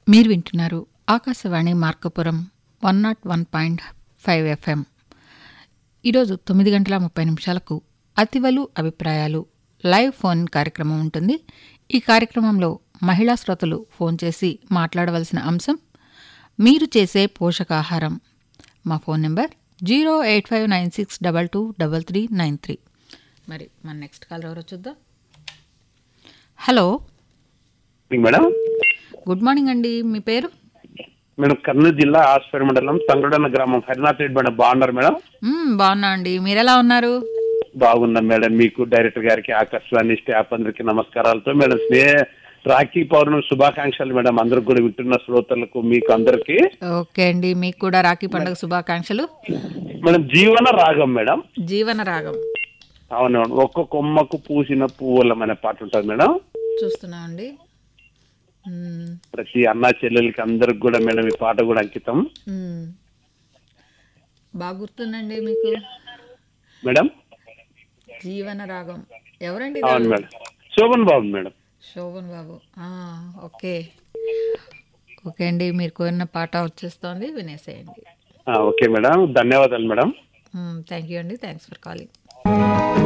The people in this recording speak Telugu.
మీరు వింటున్నారు ఆకాశవాణి మార్కపురం 101.5 FM. ఈరోజు 9 గంటల 30 నిమిషాలకు అతివలు అభిప్రాయాలు లైవ్ ఫోన్ కార్యక్రమం ఉంటుంది. ఈ కార్యక్రమంలో మహిళా శ్రోతలు ఫోన్ చేసి మాట్లాడవలసిన అంశం మీరు చేసే పోషకాహారం. మా ఫోన్ నెంబర్ 08596223393. మరి మన నెక్స్ట్ కాల్ ఎవరో చూద్దాం. Hello, madam. గుడ్ మార్నింగ్ అండి. మీ పేరు? మేడం, కర్నూలు జిల్లా ఆస్పేట మండలం సంగడన్న గ్రామం హరినాథ్ రెడ్డి మేడం. బాగున్నారు మేడం? బాగున్నా అండి. మీరెలా ఉన్నారు? బాగున్నాం మేడం. మీకు డైరెక్టర్ గారికి, ఆకాశవాణి స్టాఫ్ అందరికి నమస్కారాలతో మేడం. రాఖీ పౌర్ణమి శుభాకాంక్షలు మేడం. అందరికి కూడా వింటున్న శ్రోతలకు మీకు అందరికి. ఓకే అండి, మీకు కూడా రాఖీ పండుగ శుభాకాంక్షలు మేడం. జీవన రాగం మేడం. జీవన రాగం. అవును మేడం. ఒక్క కొమ్మకు పూసిన పువ్వులం అనే పాట ఉంటుంది మేడం. చూస్తున్నామండి. ప్రతి అన్నా చెల్లెలకి అందరికి కూడా మేడం ఈ పాట కూడా అంకితం. బాగా గుర్తుందండి మీకు మేడం. జీవన రాగం ఎవరండి? అవును మేడం, శోభన్ బాబు మేడం. శోభన్ బాబు. ఓకే ఓకే అండి, మీరు కోరిన పాట వచ్చేస్తోంది, వినేసేయండి. ఓకే మేడం, ధన్యవాదాలు మేడం. థ్యాంక్ యూ అండి, థ్యాంక్స్ ఫర్ కాలింగ్.